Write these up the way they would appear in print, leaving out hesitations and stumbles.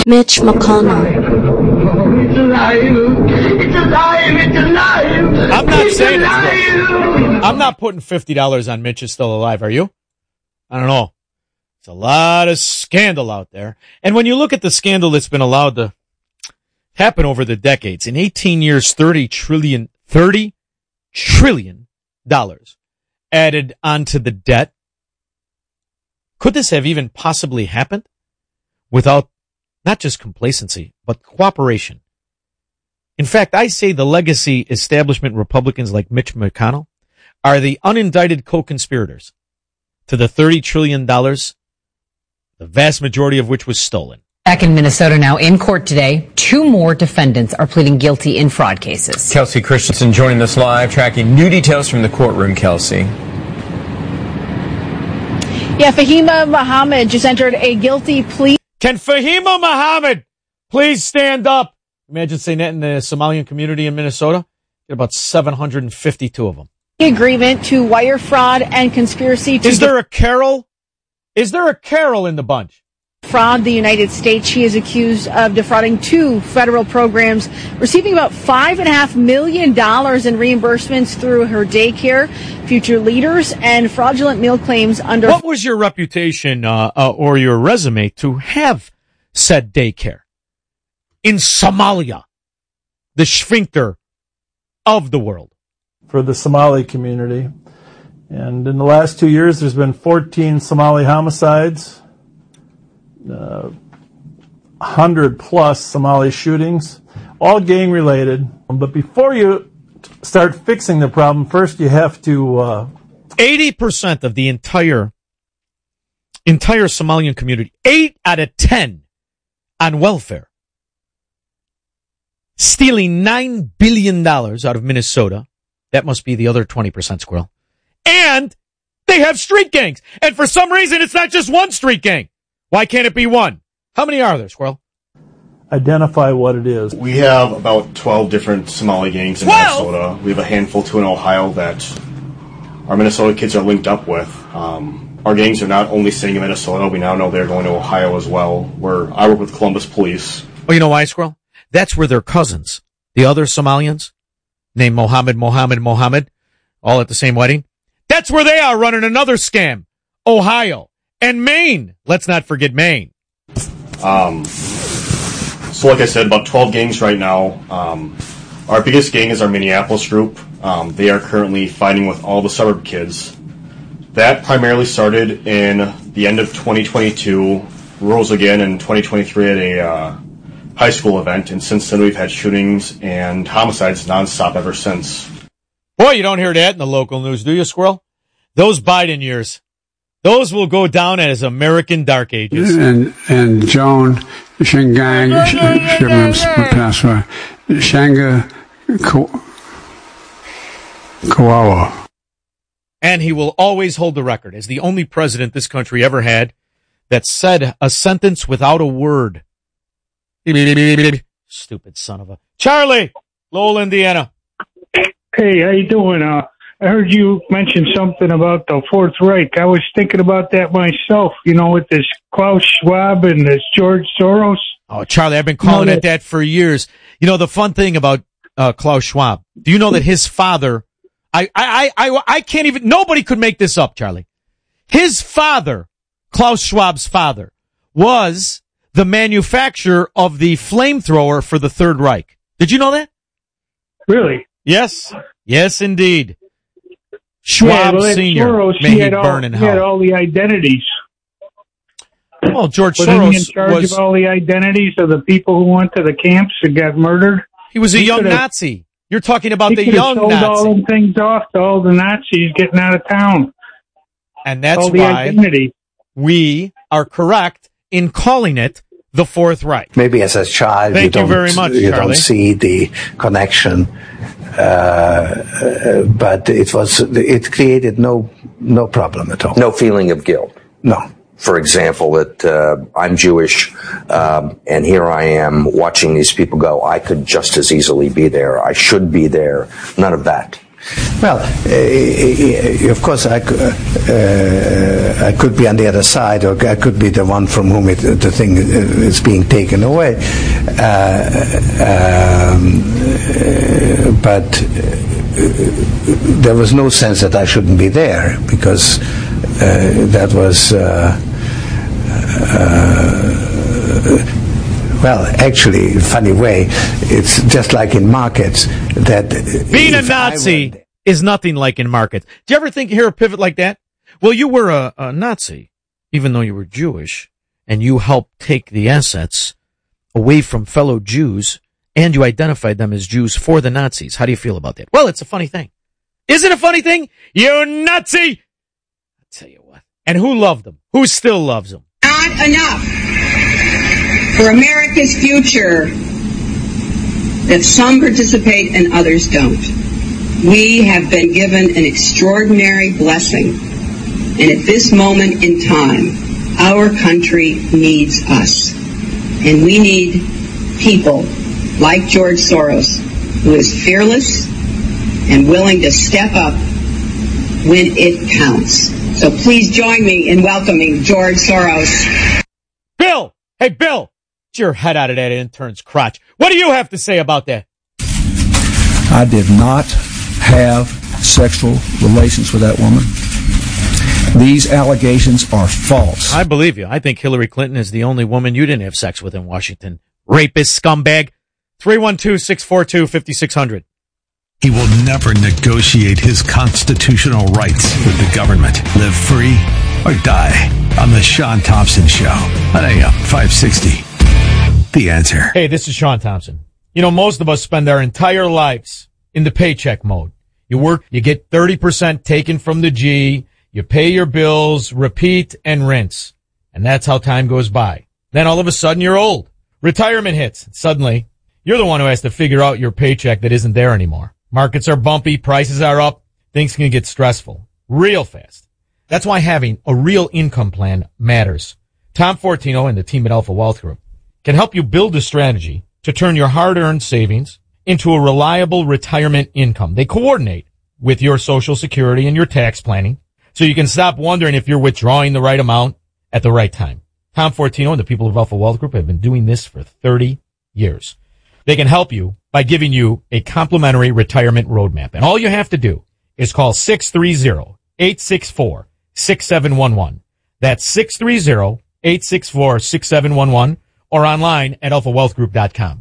Mitch McConnell. It's alive. It's alive. It's alive. I'm not saying it's I'm not putting $50 on Mitch is still alive. Are you? I don't know. It's a lot of scandal out there. And when you look at the scandal that's been allowed to happen over the decades, in 18 years, $30 trillion added onto the debt. Could this have even possibly happened without not just complacency, but cooperation? In fact, I say the legacy establishment Republicans like Mitch McConnell are the unindicted co-conspirators to the $30 trillion, the vast majority of which was stolen. Back in Minnesota now, in court today, 2 more defendants are pleading guilty in fraud cases. Kelsey Christensen joining us live, tracking new details from the courtroom. Kelsey. Yeah, Fahima Muhammad just entered a guilty plea. Can Fahima Muhammad please stand up? Imagine saying that in the Somalian community in Minnesota. Get about 752 of them. Agreement to wire fraud and conspiracy to... Is there a Carol? Is there a Carol in the bunch? Fraud the United States. She is accused of defrauding 2 federal programs, receiving about $5.5 million in reimbursements through her daycare, future leaders, and fraudulent meal claims under... What was your reputation or your resume to have said daycare in Somalia, the sphincter of the world? For the Somali community. And in the last 2 years, there's been 14 Somali homicides, 100 plus Somali shootings, all gang related. But before you start fixing the problem, first you have to 80% of the entire Somalian community, 8 out of 10 on welfare, stealing $9 billion out of Minnesota. That must be the other 20%, Squirrel. And they have street gangs. And for some reason, it's not just one street gang. Why can't it be one? How many are there, Squirrel? identify what it is. We have about 12 different Somali gangs in Minnesota. We have a handful too in Ohio that our Minnesota kids are linked up with. Our gangs are not only staying in Minnesota. We now know they're going to Ohio as well, where I work with Columbus Police. Oh, you know why, Squirrel? That's where their cousins, the other Somalians, named Mohammed, all at the same wedding. That's where they are running another scam. Ohio and Maine. Let's not forget Maine. So like I said, about 12 gangs right now. Our biggest gang is our Minneapolis group. They are currently fighting with all the suburb kids. That primarily started in the end of 2022, rose again in 2023 at a high school event, and since then we've had shootings and homicides nonstop ever since. Boy, you don't hear that in the local news, do you, Squirrel? Those Biden years, those will go down as American dark ages. And Joan Shingang, Shanga Kawawa. And he will always hold the record as the only president this country ever had that said a sentence without a word. Stupid son of a... Charlie, Lowell, Indiana. Hey, how you doing? I heard you mention something about the Fourth Reich. I was thinking about that myself, you know, with this Klaus Schwab and this George Soros. Oh, Charlie, I've been calling it that for years. You know, the fun thing about Klaus Schwab, do you know that his father... I can't even... Nobody could make this up, Charlie. His father, Klaus Schwab's father, was the manufacturer of the flamethrower for the Third Reich. Did you know that? Really? Yes. Yes, indeed. Schwab Sr. Soros, may he burn in hell. He had all the identities. Well, George Wasn't Soros he in charge of all the identities of the people who went to the camps and got murdered? He was a young Nazi. You're talking about the young sold Nazi. All them things off to all the Nazis getting out of town. And that's all the why identity. We are correct in calling it the Fourth Reich. Maybe as a child Thank you very much, you Charlie. don't see the connection, but it created no problem at all. No feeling of guilt. No. For example, that I'm Jewish, and here I am watching these people go. I could just as easily be there. I should be there. None of that. Well, of course, I could be on the other side, or I could be the one from whom the thing is being taken away. But there was no sense that I shouldn't be there, because that was... well, actually, in a funny way, it's just like in markets that... Being a Nazi is nothing like in markets. Do you ever hear a pivot like that? Well, you were a Nazi, even though you were Jewish, and you helped take the assets away from fellow Jews, and you identified them as Jews for the Nazis. How do you feel about that? Well, it's a funny thing. Is it a funny thing? You Nazi! I'll tell you what. And who loved them? Who still loves them? Not enough for America's future that some participate and others don't. We have been given an extraordinary blessing, and at this moment in time, our country needs us. And we need people like George Soros, who is fearless and willing to step up when it counts. So please join me in welcoming George Soros. Bill! Hey, Bill! Get your head out of that intern's crotch. What do you have to say about that? I did not have sexual relations with that woman. These allegations are false. I believe you. I think Hillary Clinton is the only woman you didn't have sex with in Washington. Rapist scumbag. 312-642-5600. He will never negotiate his constitutional rights with the government. Live free or die on the Sean Thompson Show on AM 560. The Answer. Hey, this is Sean Thompson. You know, most of us spend our entire lives in the paycheck mode. You work, you get 30% taken from the G, you pay your bills, repeat and rinse. And that's how time goes by. Then all of a sudden you're old. Retirement hits. Suddenly, you're the one who has to figure out your paycheck that isn't there anymore. Markets are bumpy, prices are up, things can get stressful real fast. That's why having a real income plan matters. Tom Fortino and the team at Alpha Wealth Group can help you build a strategy to turn your hard-earned savings into a reliable retirement income. They coordinate with your Social Security and your tax planning, so you can stop wondering if you're withdrawing the right amount at the right time. Tom Fortino and the people of Alpha Wealth Group have been doing this for 30 years. They can help you by giving you a complimentary retirement roadmap. And all you have to do is call 630-864-6711. That's 630-864-6711 or online at alphawealthgroup.com.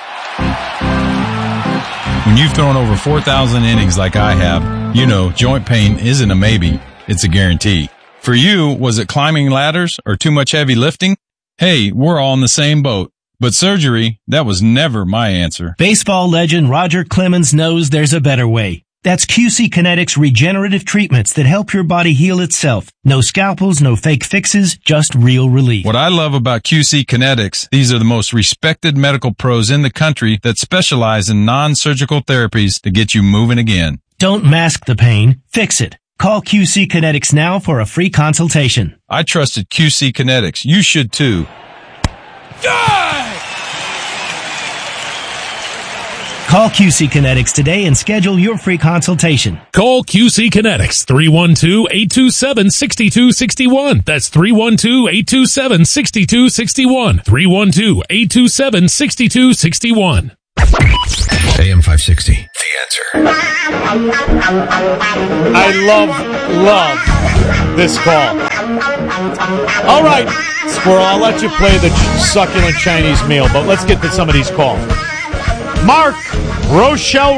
When you've thrown over 4,000 innings like I have, you know joint pain isn't a maybe, it's a guarantee. For you, was it climbing ladders or too much heavy lifting? Hey, we're all in the same boat. But surgery, that was never my answer. Baseball legend Roger Clemens knows there's a better way. That's QC Kinetics regenerative treatments that help your body heal itself. No scalpels, no fake fixes, just real relief. What I love about QC Kinetics, these are the most respected medical pros in the country that specialize in non-surgical therapies to get you moving again. Don't mask the pain, fix it. Call QC Kinetics now for a free consultation. I trusted QC Kinetics. You should too. Call QC Kinetics today and schedule your free consultation. Call QC Kinetics, 312-827-6261. That's 312-827-6261. 312-827-6261. AM 560. The Answer. I love this call. All right, Squirrel, I'll let you play the succulent Chinese meal, but let's get to some of these calls. Mark, Rochelle.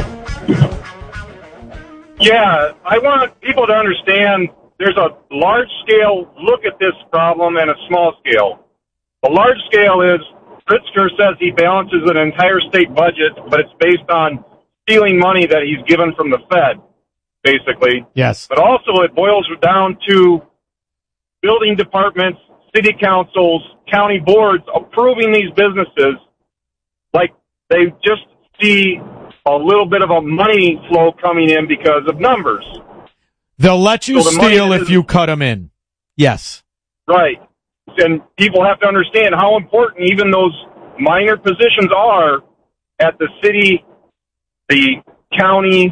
Yeah, I want people to understand there's a large-scale look at this problem and a small scale. The large scale is Pritzker says he balances an entire state budget, but it's based on stealing money that he's given from the Fed, basically. Yes. But also it boils down to building departments, city councils, county boards approving these businesses like they just see a little bit of a money flow coming in because of numbers. They'll let you steal if you cut them in. Yes. Right. And people have to understand how important even those minor positions are at the city, the county,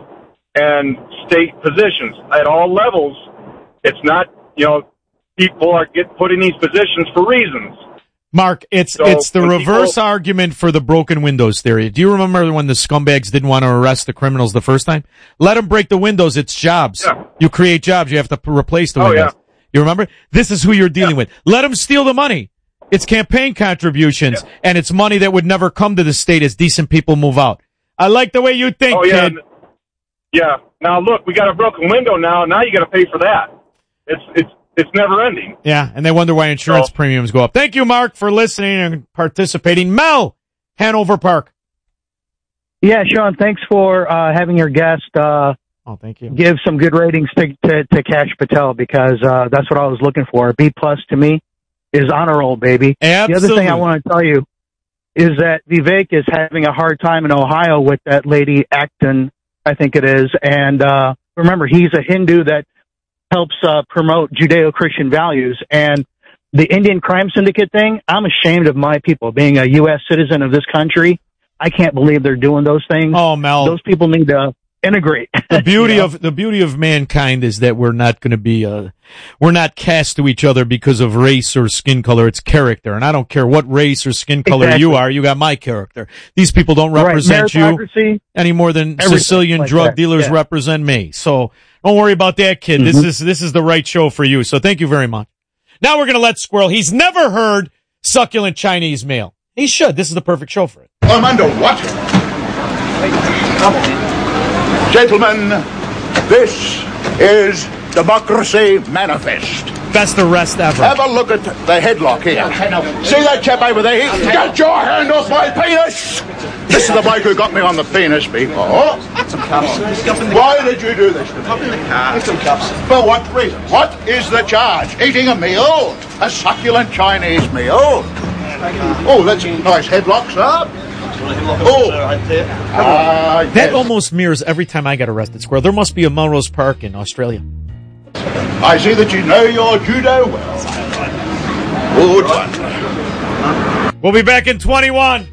and state positions at all levels. It's not, people are put in these positions for reasons. Mark, it's the reverse argument for the broken windows theory. Do you remember when the scumbags didn't want to arrest the criminals the first time? Let them break the windows. It's jobs. Yeah. You create jobs. You have to replace the windows. Yeah. You remember? This is who you're dealing with. Let them steal the money. It's campaign contributions, and it's money that would never come to the state as decent people move out. I like the way you think, kid. Yeah. Now look, we got a broken window now. Now you got to pay for that. It's never ending. Yeah, and they wonder why insurance premiums go up. Thank you, Mark, for listening and participating. Mel, Hanover Park. Yeah, Sean, thanks for having your guest thank you. Give some good ratings to Kash Patel, because that's what I was looking for. A B+ to me is honor roll, baby. Absolutely. The other thing I want to tell you is that Vivek is having a hard time in Ohio with that lady Acton, I think it is. And remember, he's a Hindu that helps promote Judeo-Christian values. And the Indian crime syndicate thing, I'm ashamed of my people. Being a U.S. citizen of this country, I can't believe they're doing those things. Oh, Mel. Those people need to integrate. The beauty of mankind is that we're not going to be we're not cast to each other because of race or skin color. It's character, and I don't care what race or skin color you are. You got my character. These people don't represent you any more than Sicilian drug dealers represent me. So don't worry about that, kid. Mm-hmm. This is the right show for you. So thank you very much. Now we're going to let Squirrel. He's never heard succulent Chinese mail. He should. This is the perfect show for it. I'm under what? Come on. Gentlemen, this is Democracy Manifest. Best arrest ever. Have a look at the headlock here. See that chap over there? Get your hand off my penis! This is the bloke who got me on the penis before. Why did you do this to me? For what reason? What is the charge? Eating a meal? A succulent Chinese meal? Oh, that's a nice headlock, sir. That almost mirrors every time I get arrested, Squirrel. There must be a Melrose Park in Australia. I see that you know your judo well. Good one. We'll be back in 21.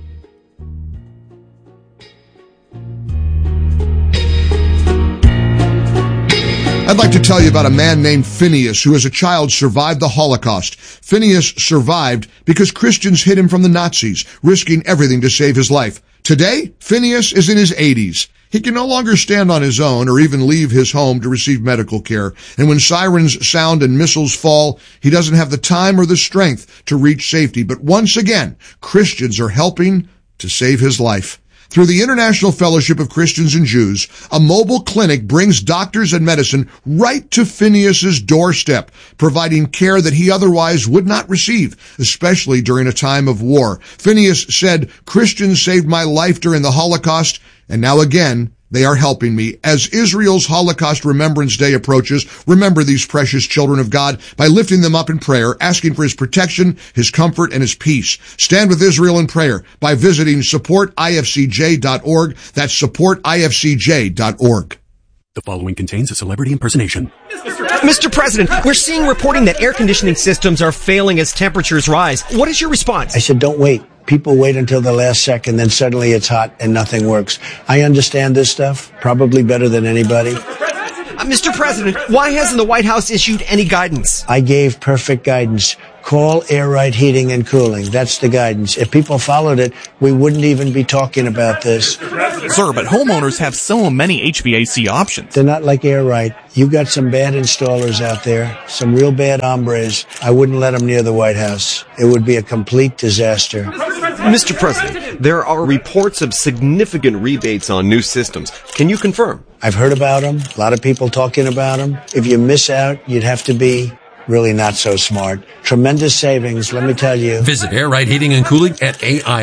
I'd like to tell you about a man named Phineas who as a child survived the Holocaust. Phineas survived because Christians hid him from the Nazis, risking everything to save his life. Today, Phineas is in his 80s. He can no longer stand on his own or even leave his home to receive medical care. And when sirens sound and missiles fall, he doesn't have the time or the strength to reach safety. But once again, Christians are helping to save his life. Through the International Fellowship of Christians and Jews, a mobile clinic brings doctors and medicine right to Phineas's doorstep, providing care that he otherwise would not receive, especially during a time of war. Phineas said, "Christians saved my life during the Holocaust, and now again, they are helping me." As Israel's Holocaust Remembrance Day approaches, remember these precious children of God by lifting them up in prayer, asking for his protection, his comfort, and his peace. Stand with Israel in prayer by visiting supportifcj.org. That's supportifcj.org. The following contains a celebrity impersonation. Mr. President, we're seeing reporting that air conditioning systems are failing as temperatures rise. What is your response? I said, don't wait. People wait until the last second, then suddenly it's hot and nothing works. I understand this stuff probably better than anybody. Mr. President, why hasn't the White House issued any guidance? I gave perfect guidance. Call Air Right Heating and Cooling. That's the guidance. If people followed it, we wouldn't even be talking about this. Sir, but homeowners have so many HVAC options. They're not like Air Right. You've got some bad installers out there, some real bad hombres. I wouldn't let them near the White House. It would be a complete disaster. Mr. President, there are reports of significant rebates on new systems. Can you confirm? I've heard about them. A lot of people talking about them. If you miss out, you'd have to be really not so smart. Tremendous savings, let me tell you. Visit Air Right Heating and Cooling at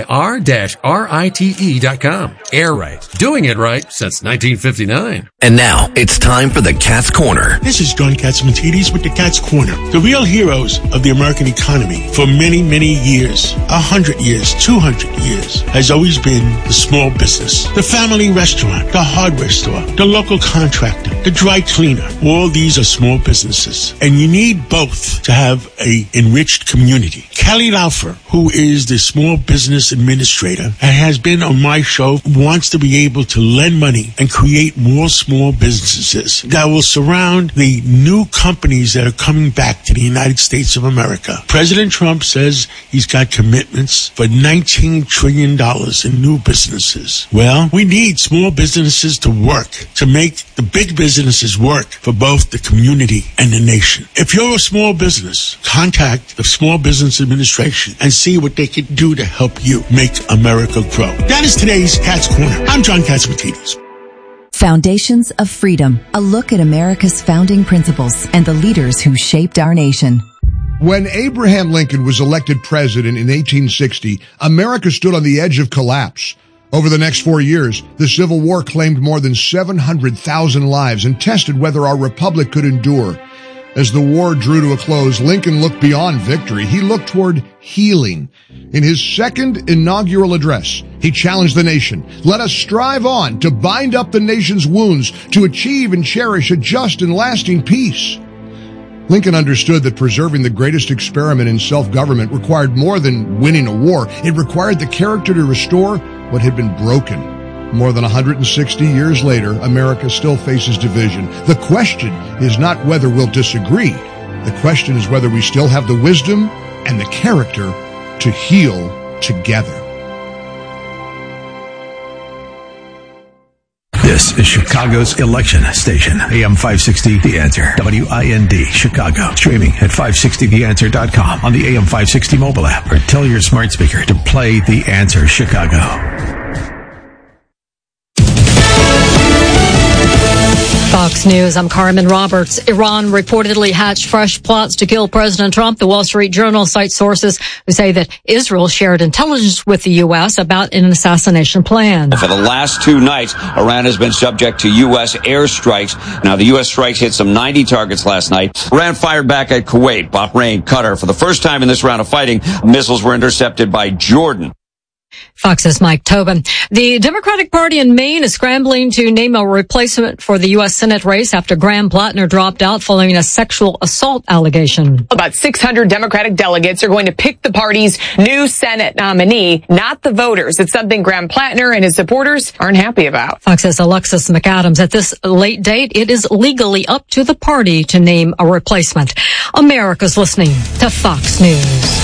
AIR-RITE.com. Air Right. Doing it right since 1959. And now, it's time for the Cat's Corner. This is John Catsimatidis with the Cat's Corner. The real heroes of the American economy for many, many years, 100 years, 200 years, has always been the small business. The family restaurant, the hardware store, the local contractor, the dry cleaner. All these are small businesses. And you need both to have a enriched community. Kelly Laufer, who is the small business administrator and has been on my show, wants to be able to lend money and create more small businesses that will surround the new companies that are coming back to the United States of America. President Trump says he's got commitments for $19 trillion in new businesses. Well, we need small businesses to work, to make the big businesses work for both the community and the nation. If you're a small business, contact the Small Business Administration and see what they can do to help you make America grow. That is today's Cat's Corner. I'm John Catsimatidis. Foundations of Freedom, a look at America's founding principles and the leaders who shaped our nation. When Abraham Lincoln was elected president in 1860, America stood on the edge of collapse. Over the next 4 years, the Civil War claimed more than 700,000 lives and tested whether our republic could endure. As the war drew to a close, Lincoln looked beyond victory. He looked toward healing. In his second inaugural address, he challenged the nation. Let us strive on to bind up the nation's wounds, to achieve and cherish a just and lasting peace. Lincoln understood that preserving the greatest experiment in self-government required more than winning a war. It required the character to restore what had been broken. More than 160 years later, America still faces division. The question is not whether we'll disagree. The question is whether we still have the wisdom and the character to heal together. This is Chicago's election station. AM 560, The Answer. WIND, Chicago. Streaming at 560theanswer.com on the AM 560 mobile app, or tell your smart speaker to play The Answer Chicago. Fox News, I'm Carmen Roberts. Iran reportedly hatched fresh plots to kill President Trump. The Wall Street Journal cites sources who say that Israel shared intelligence with the U.S. about an assassination plan. For the last 2 nights, Iran has been subject to U.S. airstrikes. Now, the U.S. strikes hit some 90 targets last night. Iran fired back at Kuwait, Bahrain, Qatar. For the first time in this round of fighting, missiles were intercepted by Jordan. Fox's Mike Tobin. The Democratic Party in Maine is scrambling to name a replacement for the U.S. Senate race after Graham Plattner dropped out following a sexual assault allegation. About 600 Democratic delegates are going to pick the party's new Senate nominee, not the voters. It's something Graham Plattner and his supporters aren't happy about. Fox's Alexis McAdams. At this late date, it is legally up to the party to name a replacement. America's listening to Fox News.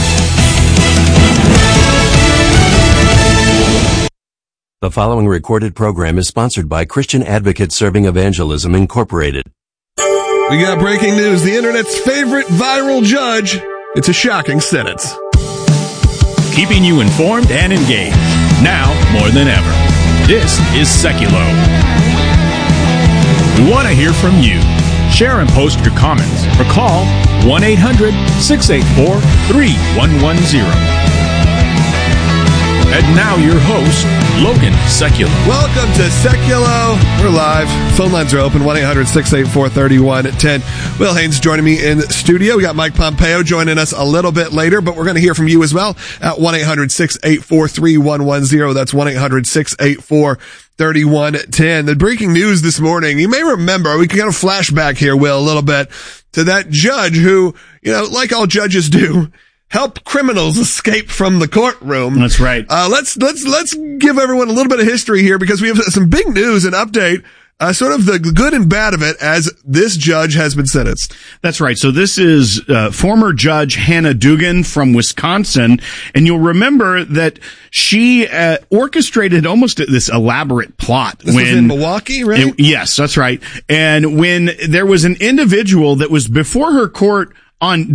The following recorded program is sponsored by Christian Advocate Serving Evangelism, Incorporated. We got breaking news. The internet's favorite viral judge. It's a shocking sentence. Keeping you informed and engaged. Now more than ever. This is Seculo. We want to hear from you. Share and post your comments or call 1-800-684-3110. And now your host, Logan Seculo. Welcome to Seculo. We're live. Phone lines are open, 1-800-684-3110. Will Haynes joining me in studio. We got Mike Pompeo joining us a little bit later, but we're going to hear from you as well at 1-800-684-3110. That's 1-800-684-3110. The breaking news this morning, you may remember, we can kind of flashback here, Will, a little bit, to that judge who, like all judges do, help criminals escape from the courtroom. That's right. Let's give everyone a little bit of history here, because we have some big news and update, sort of the good and bad of it, as this judge has been sentenced. That's right. So this is former Judge Hannah Dugan from Wisconsin, and you'll remember that she orchestrated almost this elaborate plot. This was in Milwaukee, right? Yes, that's right. And when there was an individual that was before her court on